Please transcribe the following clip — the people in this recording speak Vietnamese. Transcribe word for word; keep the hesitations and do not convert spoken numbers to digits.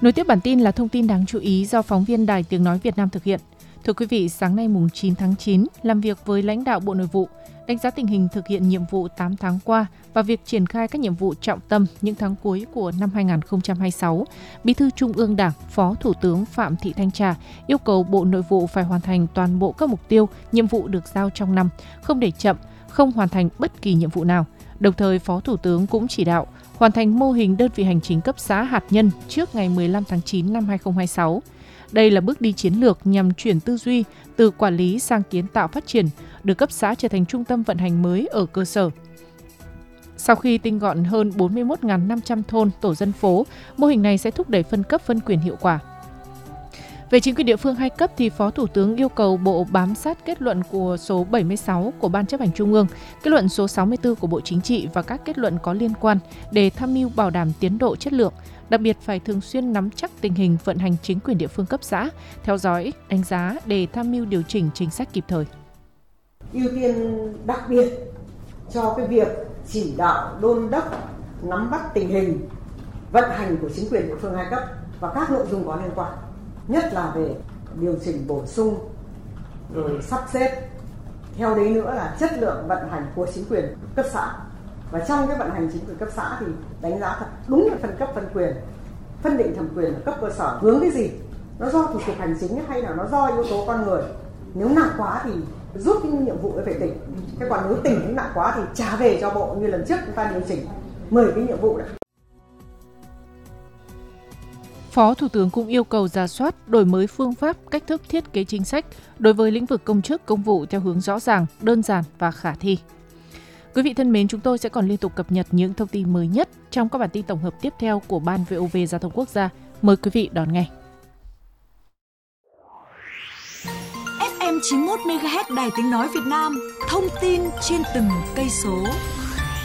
Nối tiếp bản tin là thông tin đáng chú ý do phóng viên Đài Tiếng Nói Việt Nam thực hiện. Thưa quý vị, sáng nay mùng chín tháng chín, làm việc với lãnh đạo Bộ Nội vụ, đánh giá tình hình thực hiện nhiệm vụ tám tháng qua và việc triển khai các nhiệm vụ trọng tâm những tháng cuối của năm hai không hai sáu, Bí thư Trung ương Đảng, Phó Thủ tướng Phạm Thị Thanh Trà yêu cầu Bộ Nội vụ phải hoàn thành toàn bộ các mục tiêu, nhiệm vụ được giao trong năm, không để chậm, không hoàn thành bất kỳ nhiệm vụ nào. Đồng thời, Phó Thủ tướng cũng chỉ đạo hoàn thành mô hình đơn vị hành chính cấp xã hạt nhân trước ngày mười lăm tháng chín năm hai không hai sáu. Đây là bước đi chiến lược nhằm chuyển tư duy từ quản lý sang kiến tạo phát triển, đưa cấp xã trở thành trung tâm vận hành mới ở cơ sở. Sau khi tinh gọn hơn bốn mươi mốt nghìn năm trăm thôn, tổ dân phố, mô hình này sẽ thúc đẩy phân cấp phân quyền hiệu quả. Về chính quyền địa phương hai cấp thì Phó Thủ tướng yêu cầu Bộ bám sát kết luận của số bảy mươi sáu của Ban Chấp hành Trung ương, kết luận số sáu mươi tư của Bộ Chính trị và các kết luận có liên quan để tham mưu bảo đảm tiến độ chất lượng, đặc biệt phải thường xuyên nắm chắc tình hình vận hành chính quyền địa phương cấp xã, theo dõi, đánh giá để tham mưu điều chỉnh chính sách kịp thời. Ưu tiên đặc biệt cho cái việc chỉ đạo đôn đốc nắm bắt tình hình vận hành của chính quyền địa phương hai cấp và các nội dung có liên quan, nhất là về điều chỉnh bổ sung rồi sắp xếp. Theo đấy nữa là chất lượng vận hành của chính quyền cấp xã. Và trong cái vận hành chính quyền cấp xã thì đánh giá thật đúng là phân cấp phân quyền, phân định thẩm quyền ở cấp cơ sở hướng cái gì, nó do thủ tục hành chính hay là nó do yếu tố con người. Nếu nặng quá thì rút cái nhiệm vụ ấy về tỉnh, thế còn nếu tỉnh cũng nặng quá thì trả về cho bộ như lần trước chúng ta điều chỉnh mười cái nhiệm vụ đấy. Phó Thủ tướng cũng yêu cầu rà soát, đổi mới phương pháp, cách thức thiết kế chính sách đối với lĩnh vực công chức, công vụ theo hướng rõ ràng, đơn giản và khả thi. Quý vị thân mến, chúng tôi sẽ còn liên tục cập nhật những thông tin mới nhất trong các bản tin tổng hợp tiếp theo của Ban vê o vê Giao thông Quốc gia. Mời quý vị đón nghe. ép em chín mươi mốt mê ga héc Đài Tiếng Nói Việt Nam, thông tin trên từng cây số.